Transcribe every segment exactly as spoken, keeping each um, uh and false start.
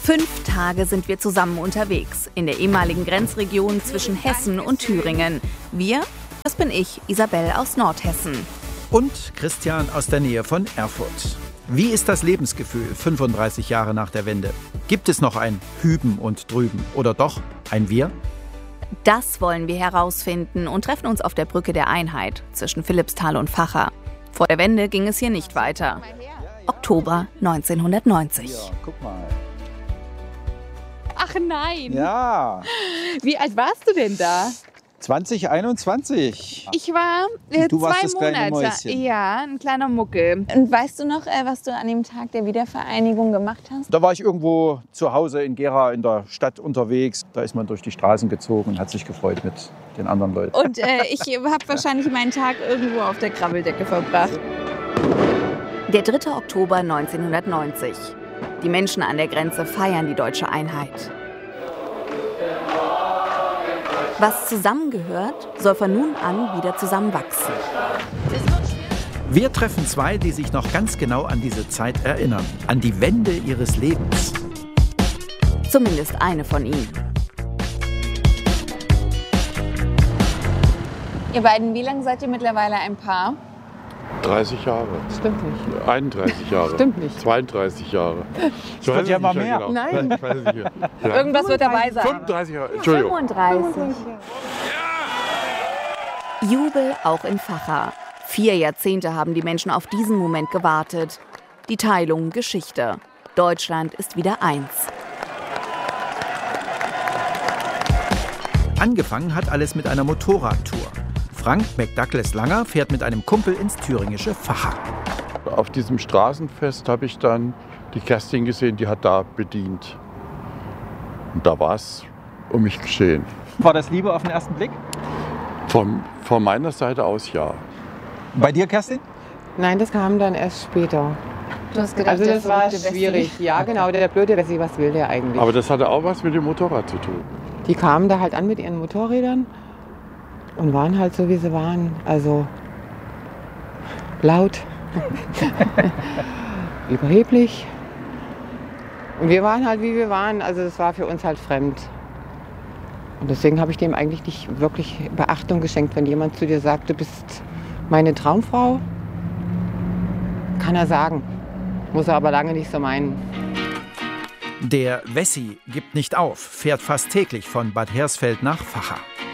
Fünf Tage sind wir zusammen unterwegs, in der ehemaligen Grenzregion zwischen Hessen und Thüringen. Wir, das bin ich, Isabel aus Nordhessen. Und Christian aus der Nähe von Erfurt. Wie ist das Lebensgefühl fünfunddreißig Jahre nach der Wende? Gibt es noch ein Hüben und Drüben oder doch ein Wir? Das wollen wir herausfinden und treffen uns auf der Brücke der Einheit zwischen Philippsthal und Vacha. Vor der Wende ging es hier nicht weiter. Oktober neunzehnhundertneunzig. Ja, guck mal. Ach nein. Ja. Wie alt warst du denn da? zwanzig einundzwanzig. Ich war äh, Du zwei warst das kleine Monate. Mäuschen. Ja, ein kleiner Muckel. Und weißt du noch, äh, was du an dem Tag der Wiedervereinigung gemacht hast? Da war ich irgendwo zu Hause in Gera in der Stadt unterwegs. Da ist man durch die Straßen gezogen und hat sich gefreut mit den anderen Leuten. Und äh, ich habe wahrscheinlich meinen Tag irgendwo auf der Krabbeldecke verbracht. Der dritte Oktober neunzehnhundertneunzig. Die Menschen an der Grenze feiern die deutsche Einheit. Was zusammengehört, soll von nun an wieder zusammenwachsen. Wir treffen zwei, die sich noch ganz genau an diese Zeit erinnern. An die Wende ihres Lebens. Zumindest eine von ihnen. Ihr beiden, wie lange seid ihr mittlerweile ein Paar? dreißig Jahre. Stimmt nicht. einunddreißig Jahre. Stimmt nicht. zweiunddreißig Jahre. Es wird ja mal mehr. Genau. Nein. Ich weiß es nicht mehr. Ja. Irgendwas wird dabei sein. fünfunddreißig Jahre. Entschuldigung. fünfunddreißig. Jubel auch in Vacha. Vier Jahrzehnte haben die Menschen auf diesen Moment gewartet. Die Teilung Geschichte. Deutschland ist wieder eins. Angefangen hat alles mit einer Motorradtour. Frank McDouglas-Langer fährt mit einem Kumpel ins thüringische Vacha. Auf diesem Straßenfest habe ich dann die Kerstin gesehen, die hat da bedient. Und da war es um mich geschehen. War das Liebe auf den ersten Blick? Von, von meiner Seite aus ja. Bei dir, Kerstin? Nein, das kam dann erst später. Du hast gedacht, Also der das war verrückte Wessi. schwierig. Ja, genau, der blöde Wessi, was will der eigentlich? Aber das hatte auch was mit dem Motorrad zu tun. Die kamen da halt an mit ihren Motorrädern und waren halt so, wie sie waren. Also laut, überheblich. Und wir waren halt, wie wir waren. Also das war für uns halt fremd. Und deswegen habe ich dem eigentlich nicht wirklich Beachtung geschenkt. Wenn jemand zu dir sagt, du bist meine Traumfrau, kann er sagen. Muss er aber lange nicht so meinen. Der Wessi gibt nicht auf, fährt fast täglich von Bad Hersfeld nach Vacha.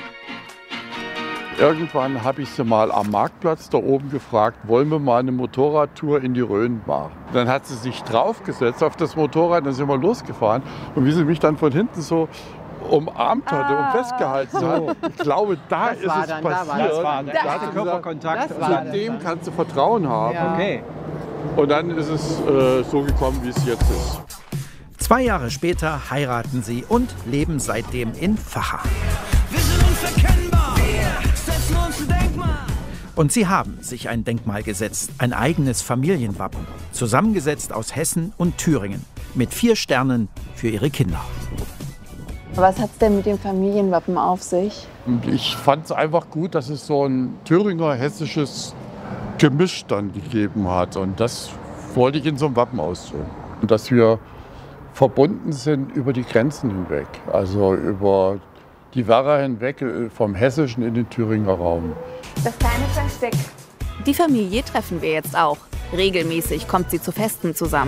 Irgendwann habe ich sie mal am Marktplatz da oben gefragt, wollen wir mal eine Motorradtour in die Rhön machen. Dann hat sie sich draufgesetzt auf das Motorrad, dann sind wir losgefahren. Und wie sie mich dann von hinten so umarmt hatte und festgehalten hat, ich glaube, da Das ist war es dann, da war passiert. Das war der Da hat erste sie gesagt, Körperkontakt. das war Und das. dann- dem kannst du Vertrauen haben. Ja. Okay. Und dann ist es äh, so gekommen, wie es jetzt ist. Zwei Jahre später heiraten sie und leben seitdem in Vacha. Wir sind unverkennbar. Wir setzen uns ein Denkmal. Und sie haben sich ein Denkmal gesetzt, ein eigenes Familienwappen, zusammengesetzt aus Hessen und Thüringen, mit vier Sternen für ihre Kinder. Was hat es denn mit dem Familienwappen auf sich? Und ich fand es einfach gut, dass es so ein Thüringer-hessisches Gemisch dann gegeben hat. Und das wollte ich in so einem Wappen ausdrücken. Und dass wir verbunden sind über die Grenzen hinweg. Also über die Werra hinweg, vom Hessischen in den Thüringer Raum. Das kleine Versteck. Die Familie treffen wir jetzt auch. Regelmäßig kommt sie zu Festen zusammen.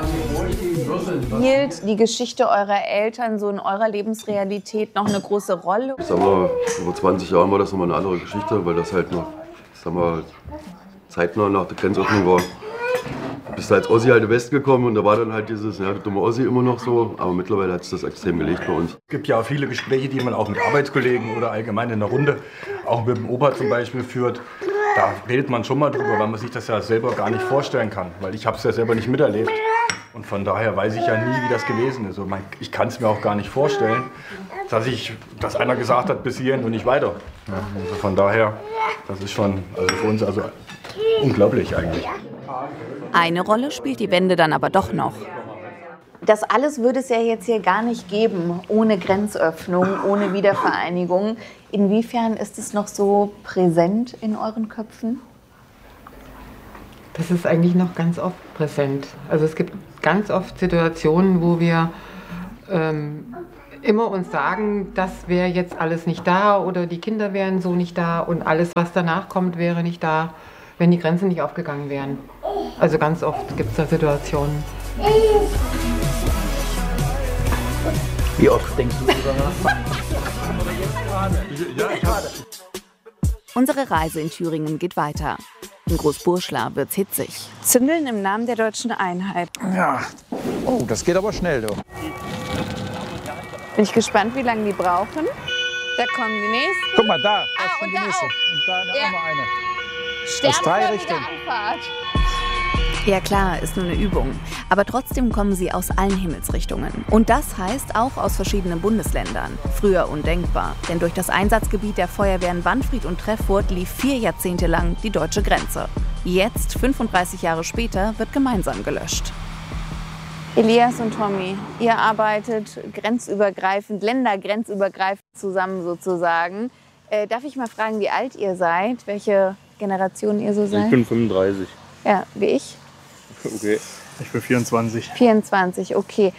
Spielt die Geschichte eurer Eltern so in eurer Lebensrealität noch eine große Rolle? Ich sag mal, vor zwanzig Jahren war das nochmal eine andere Geschichte, weil das halt noch, ich sag mal, zeitnah nach der Grenzöffnung war. Du bist als Ossi halt in den Westen gekommen und da war dann halt dieses, ja, der dumme Ossi immer noch so, aber mittlerweile hat es das extrem gelegt bei uns. Es gibt ja auch viele Gespräche, die man auch mit Arbeitskollegen oder allgemein in der Runde, auch mit dem Opa zum Beispiel, führt. Da redet man schon mal drüber, weil man sich das ja selber gar nicht vorstellen kann, weil ich habe es ja selber nicht miterlebt. Und von daher weiß ich ja nie, wie das gewesen ist. Und ich kann es mir auch gar nicht vorstellen, dass, ich, dass einer gesagt hat, bis hierhin und nicht weiter. Ja, also von daher, das ist schon also für uns also unglaublich eigentlich. Eine Rolle spielt die Wende dann aber doch noch. Das alles würde es ja jetzt hier gar nicht geben, ohne Grenzöffnung, ohne Wiedervereinigung. Inwiefern ist es noch so präsent in euren Köpfen? Das ist eigentlich noch ganz oft präsent. Also es gibt ganz oft Situationen, wo wir ähm, immer uns sagen, das wäre jetzt alles nicht da oder die Kinder wären so nicht da und alles, was danach kommt, wäre nicht da, wenn die Grenzen nicht aufgegangen wären. Also ganz oft gibt es da Situationen. Wie oft denkst du darüber nach? Unsere Reise in Thüringen geht weiter. In Großburschla wird's hitzig. Zündeln im Namen der deutschen Einheit. Ja. Oh, das geht aber schnell, du. Bin ich gespannt, wie lange die brauchen. Da kommen die nächsten. Guck mal, da. Da Ah, ist schon und die da nächste. auch. Und da, da Ja. auch noch eine. Sternförmige drei Richtungen. Anfahrt. Ja klar, ist nur eine Übung. Aber trotzdem kommen sie aus allen Himmelsrichtungen. Und das heißt auch aus verschiedenen Bundesländern. Früher undenkbar. Denn durch das Einsatzgebiet der Feuerwehren Wanfried und Treffurt lief vier Jahrzehnte lang die deutsche Grenze. Jetzt, fünfunddreißig Jahre später, wird gemeinsam gelöscht. Elias und Tommy, ihr arbeitet grenzübergreifend, ländergrenzübergreifend zusammen sozusagen. Äh, darf ich mal fragen, wie alt ihr seid? Welche Generation ihr so seid? Ich bin fünfunddreißig. Ja, wie ich? Okay. Ich bin vierundzwanzig. vierundzwanzig, okay.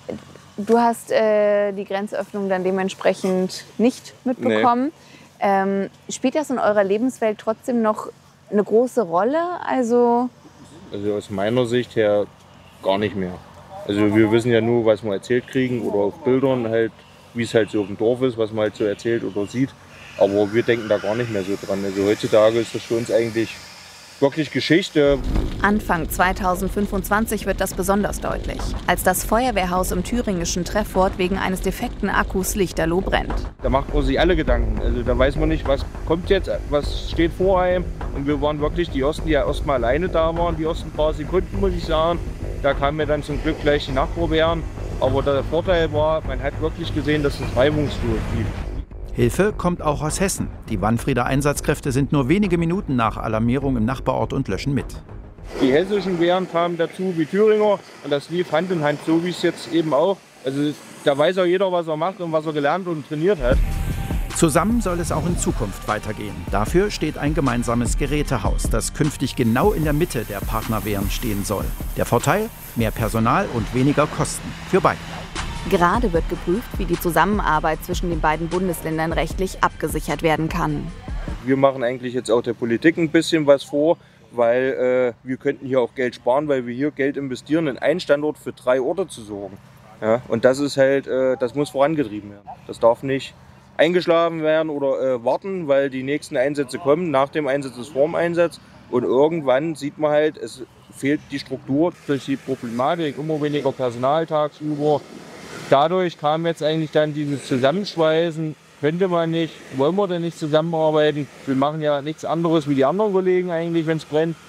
Du hast äh, die Grenzöffnung dann dementsprechend nicht mitbekommen. Nee. Ähm, spielt das in eurer Lebenswelt trotzdem noch eine große Rolle? Also, also aus meiner Sicht her gar nicht mehr. Also wir wissen ja nur, was wir erzählt kriegen oder auf Bildern halt, wie es halt so auf dem Dorf ist, was man halt so erzählt oder sieht. Aber wir denken da gar nicht mehr so dran. Also heutzutage ist das für uns eigentlich wirklich Geschichte. Anfang zweitausendfünfundzwanzig wird das besonders deutlich, als das Feuerwehrhaus im thüringischen Treffurt wegen eines defekten Akkus lichterloh brennt. Da macht man sich alle Gedanken. Also da weiß man nicht, was kommt jetzt, was steht vor einem. Und wir waren wirklich die Ersten, die ja erst mal alleine da waren, die ersten paar Sekunden, muss ich sagen. Da kamen mir dann zum Glück gleich die Nachbarwehren. Aber der Vorteil war, man hat wirklich gesehen, dass es reibungslos lief. Hilfe kommt auch aus Hessen. Die Wanfrieder Einsatzkräfte sind nur wenige Minuten nach Alarmierung im Nachbarort und löschen mit. Die hessischen Wehren kamen dazu wie Thüringer und das lief Hand in Hand, so wie es jetzt eben auch. Also da weiß auch jeder, was er macht und was er gelernt und trainiert hat. Zusammen soll es auch in Zukunft weitergehen. Dafür steht ein gemeinsames Gerätehaus, das künftig genau in der Mitte der Partnerwehren stehen soll. Der Vorteil? Mehr Personal und weniger Kosten für beide. Gerade wird geprüft, wie die Zusammenarbeit zwischen den beiden Bundesländern rechtlich abgesichert werden kann. Wir machen eigentlich jetzt auch der Politik ein bisschen was vor, weil äh, wir könnten hier auch Geld sparen, weil wir hier Geld investieren, in einen Standort für drei Orte zu sorgen. Ja, und das ist halt, äh, das muss vorangetrieben werden. Das darf nicht eingeschlafen werden oder äh, warten, weil die nächsten Einsätze kommen. Nach dem Einsatz ist vor dem Einsatz. Und irgendwann sieht man halt, es fehlt die Struktur. Durch die Problematik, immer weniger Personal tagsüber. Dadurch kam jetzt eigentlich dann dieses Zusammenschweißen. Könnte man nicht, wollen wir denn nicht zusammenarbeiten? Wir machen ja nichts anderes wie die anderen Kollegen eigentlich, wenn es brennt.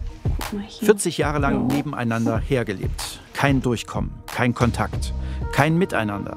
vierzig Jahre lang nebeneinander hergelebt. Kein Durchkommen, kein Kontakt, kein Miteinander.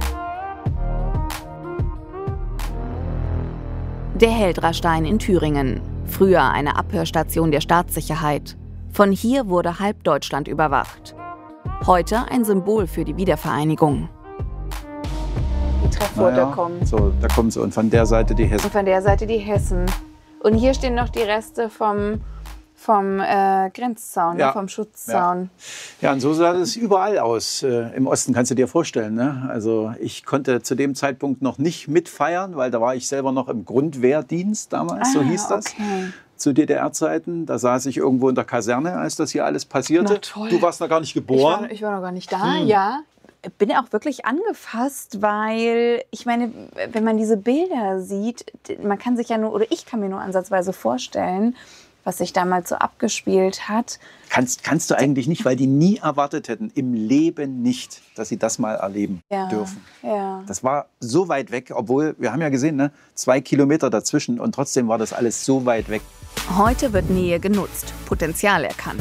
Der Heldrastein in Thüringen. Früher eine Abhörstation der Staatssicherheit. Von hier wurde halb Deutschland überwacht. Heute ein Symbol für die Wiedervereinigung. Die Treffurter Naja, kommen. So, da kommen sie. Und von der Seite die Hessen. Und von der Seite die Hessen. Und hier stehen noch die Reste vom, vom äh, Grenzzaun, Ja. ne, vom Schutzzaun. Ja, und so sah es überall aus. Äh, Im Osten kannst du dir vorstellen. Ne? Also ich konnte zu dem Zeitpunkt noch nicht mitfeiern, weil da war ich selber noch im Grundwehrdienst damals, Ah, so hieß das. Okay. Zu D D R-Zeiten. Da saß ich irgendwo in der Kaserne, als das hier alles passierte. Na toll. Du warst noch gar nicht Ich geboren. war, ich war noch gar nicht da, Hm. ja. Bin auch wirklich angefasst, weil ich meine, wenn man diese Bilder sieht, man kann sich ja nur, oder ich kann mir nur ansatzweise vorstellen, was sich damals so abgespielt hat. Kannst, kannst du eigentlich nicht, weil die nie erwartet hätten, im Leben nicht, dass sie das mal erleben Ja, dürfen. ja. Das war so weit weg, obwohl, wir haben ja gesehen, ne, zwei Kilometer dazwischen und trotzdem war das alles so weit weg. Heute wird Nähe genutzt, Potenzial erkannt.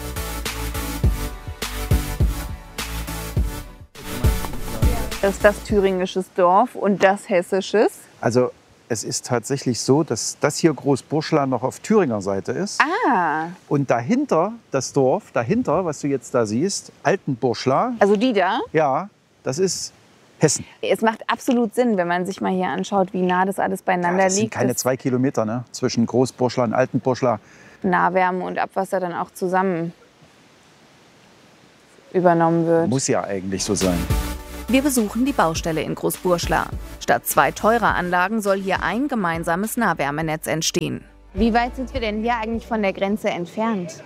Das ist das thüringisches Dorf und das hessisches. Also es ist tatsächlich so, dass das hier Großburschla noch auf Thüringer Seite ist. Ah, Und dahinter, das Dorf, dahinter, was du jetzt da siehst, Altenburschla, also die da. ja, das ist Hessen. Es macht absolut Sinn, wenn man sich mal hier anschaut, wie nah das alles Ja, beieinander das sind liegt. keine dass zwei Kilometer ne, zwischen Großburschla und Altenburschla. Nahwärme und Abwasser dann auch zusammen übernommen wird. Muss ja eigentlich so sein. Wir besuchen die Baustelle in Großburschla. Statt zwei teurer Anlagen soll hier ein gemeinsames Nahwärmenetz entstehen. Wie weit sind wir denn hier eigentlich von der Grenze entfernt?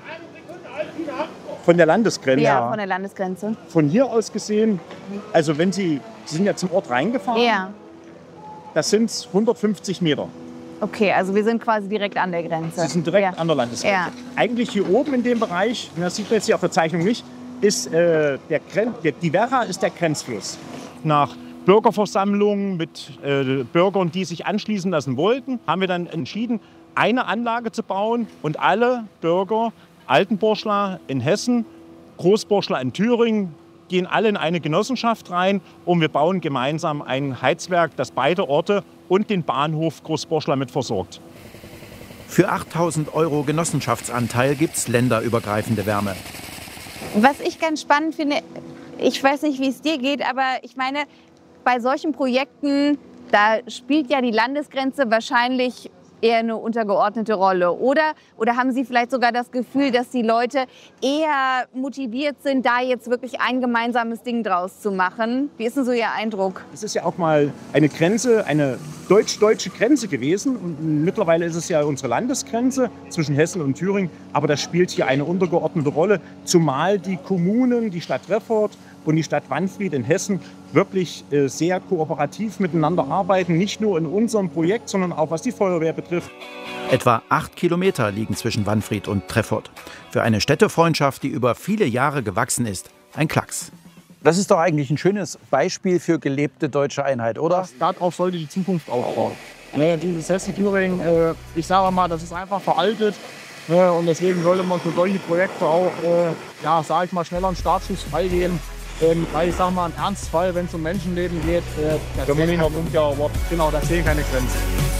Von der Landesgrenze? Ja, von der Landesgrenze. Von hier aus gesehen, also wenn Sie, Sie sind ja zum Ort reingefahren, ja. Das sind hundertfünfzig Meter. Okay, also wir sind quasi direkt an der Grenze. Sie sind direkt ja. an der Landesgrenze. Ja. Eigentlich hier oben in dem Bereich, das sieht man jetzt hier auf der Zeichnung nicht, ist äh, der, Gren der die Werra ist der Grenzfluss. Nach Bürgerversammlungen mit äh, Bürgern, die sich anschließen lassen wollten, haben wir dann entschieden, eine Anlage zu bauen und alle Bürger Altenburschla in Hessen, Großburschla in Thüringen, gehen alle in eine Genossenschaft rein und wir bauen gemeinsam ein Heizwerk, das beide Orte und den Bahnhof Großburschla mit versorgt. Für achttausend Euro Genossenschaftsanteil gibt es länderübergreifende Wärme. Was ich ganz spannend finde, ich weiß nicht, wie es dir geht, aber ich meine, bei solchen Projekten, da spielt ja die Landesgrenze wahrscheinlich eher eine untergeordnete Rolle. Oder, oder haben Sie vielleicht sogar das Gefühl, dass die Leute eher motiviert sind, da jetzt wirklich ein gemeinsames Ding draus zu machen? Wie ist denn so Ihr Eindruck? Es ist ja auch mal eine Grenze, eine deutsch-deutsche Grenze gewesen. Und mittlerweile ist es ja unsere Landesgrenze zwischen Hessen und Thüringen. Aber das spielt hier eine untergeordnete Rolle. Zumal die Kommunen, die Stadt Reffort und die Stadt Wanfried in Hessen wirklich äh, sehr kooperativ miteinander arbeiten. Nicht nur in unserem Projekt, sondern auch was die Feuerwehr betrifft. Etwa acht Kilometer liegen zwischen Wanfried und Treffort. Für eine Städtefreundschaft, die über viele Jahre gewachsen ist, ein Klacks. Das ist doch eigentlich ein schönes Beispiel für gelebte deutsche Einheit, oder? Darauf sollte die Zukunft aufbauen. Ne, dieses Hessen-Thüringen, äh, ich sage mal, das ist einfach veraltet. Ne, und deswegen sollte man für solche Projekte auch, äh, ja, sage ich mal, schneller einen Startschuss freigeben. Ähm, weil ich sage mal, im Ernstfall, wenn es um Menschenleben geht, äh, da zählen keine, genau, da zählen keine Grenzen.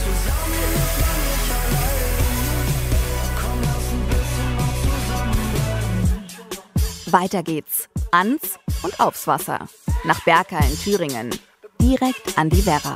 Weiter geht's. Ans und aufs Wasser. Nach Berka in Thüringen. Direkt an die Werra.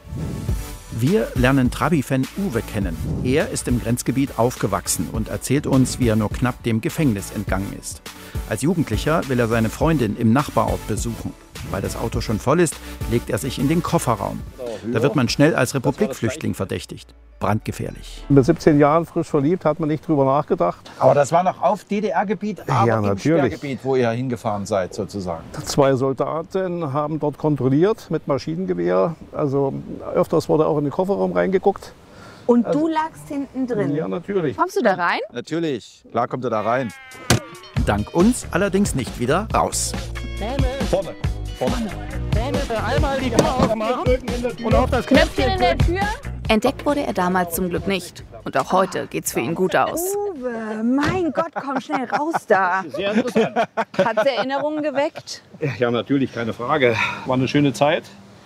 Wir lernen Trabi-Fan Uwe kennen. Er ist im Grenzgebiet aufgewachsen und erzählt uns, wie er nur knapp dem Gefängnis entgangen ist. Als Jugendlicher will er seine Freundin im Nachbarort besuchen. Weil das Auto schon voll ist, legt er sich in den Kofferraum. Da wird man schnell als Republikflüchtling verdächtigt. Brandgefährlich. Mit siebzehn Jahren frisch verliebt, hat man nicht drüber nachgedacht. Aber das war noch auf D D R-Gebiet, aber ja, im natürlich. Sperrgebiet, wo ihr hingefahren seid sozusagen. Zwei Soldaten haben dort kontrolliert mit Maschinengewehr. Also öfters wurde auch in den Kofferraum reingeguckt. Und also, du lagst hinten drin? Ja, natürlich. Kommst du da rein? Natürlich, klar kommt er da rein. Dank uns allerdings nicht wieder raus. Vorne. Vorne. Einmal die Tür aufmachen und auf das Knöpfchen in der Tür. Entdeckt wurde er damals zum Glück nicht. Und auch heute geht's für ihn gut aus. Uwe, mein Gott, komm schnell raus da. Sehr interessant. Hat's Erinnerungen geweckt? Ja, natürlich, keine Frage. War eine schöne Zeit,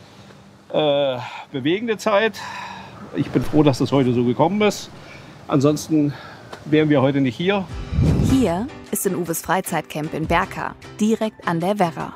äh, bewegende Zeit. Ich bin froh, dass das heute so gekommen ist. Ansonsten wären wir heute nicht hier. Hier ist in Uwes Freizeitcamp in Berka, direkt an der Werra.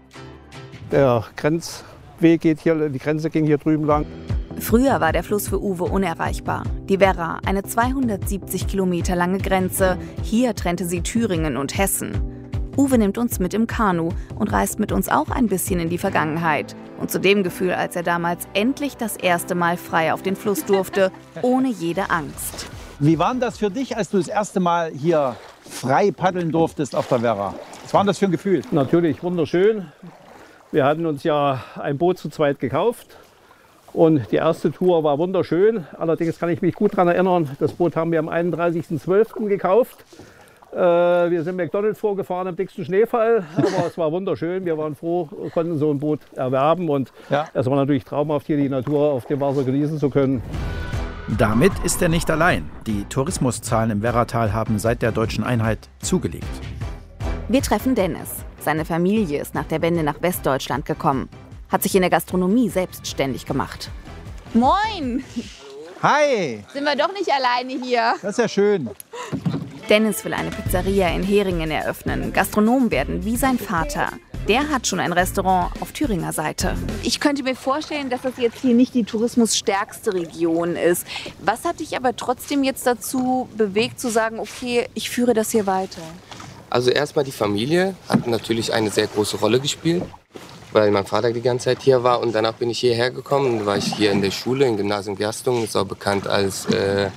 Der Grenzweg geht hier, die Grenze ging hier drüben lang. Früher war der Fluss für Uwe unerreichbar. Die Werra, eine zweihundertsiebzig Kilometer lange Grenze. Hier trennte sie Thüringen und Hessen. Uwe nimmt uns mit im Kanu und reist mit uns auch ein bisschen in die Vergangenheit. Und zu dem Gefühl, als er damals endlich das erste Mal frei auf den Fluss durfte, ohne jede Angst. Wie war denn das für dich, als du das erste Mal hier frei paddeln durftest auf der Werra? Was war denn das für ein Gefühl? Natürlich wunderschön. Wir hatten uns ja ein Boot zu zweit gekauft. Und die erste Tour war wunderschön. Allerdings kann ich mich gut daran erinnern, das Boot haben wir am einunddreißigsten zwölften gekauft. Äh, wir sind McDonald's vorgefahren im dicksten Schneefall, aber es war wunderschön. Wir waren froh, konnten so ein Boot erwerben. Und ja. Es war natürlich traumhaft, hier die Natur auf dem Wasser genießen zu können. Damit ist er nicht allein. Die Tourismuszahlen im Werratal haben seit der deutschen Einheit zugelegt. Wir treffen Dennis. Seine Familie ist nach der Wende nach Westdeutschland gekommen. Hat sich in der Gastronomie selbstständig gemacht. Moin! Hi! Sind wir doch nicht alleine hier? Das ist ja schön. Dennis will eine Pizzeria in Heringen eröffnen, Gastronom werden wie sein Vater. Der hat schon ein Restaurant auf Thüringer Seite. Ich könnte mir vorstellen, dass das jetzt hier nicht die tourismusstärkste Region ist. Was hat dich aber trotzdem jetzt dazu bewegt, zu sagen, okay, ich führe das hier weiter? Also erstmal die Familie hat natürlich eine sehr große Rolle gespielt. weil mein Vater die ganze Zeit hier war. Und danach bin ich hierher gekommen. Dann war ich hier in der Schule, im Gymnasium Gerstungen. Ist auch bekannt als äh,